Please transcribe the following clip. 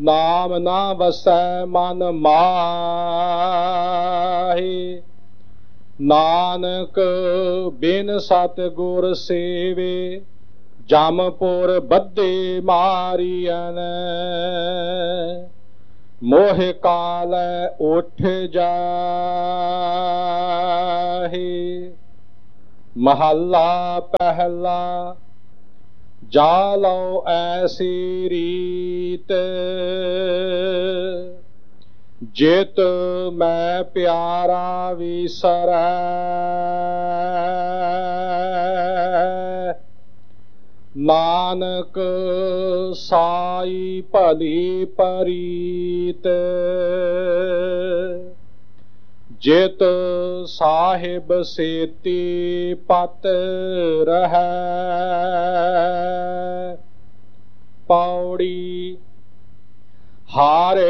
ਨਾਮ ਨਾ ਵਸੈ ਮਨ ਮਾਹੀ। ਨਾਨਕ ਬਿਨ ਸਤਿਗੁਰ ਸੇਵੇ ਜਮਪੁਰ ਬੱਧੇ ਮਾਰੀਅਨ। ਮੋਹ ਕਾਲੈ ਉੱਠ ਜਾਹੀ। ਮਹੱਲਾ ਪਹਿਲਾ। ਜਾ ਲਓ ਐਸੀ ਰੀਤ ਜਿਤ ਮੈਂ ਪਿਆਰਾ ਵਿਸਰੈ। ਨਾਨਕ ਸਾਈ ਭਲੀ ਪਰੀਤ ਜਿਤ ਸਾਹਿਬ ਸੇਤੀ ਪਤ ਰਹੈ। ਪੌੜੀ। ਹਰਿ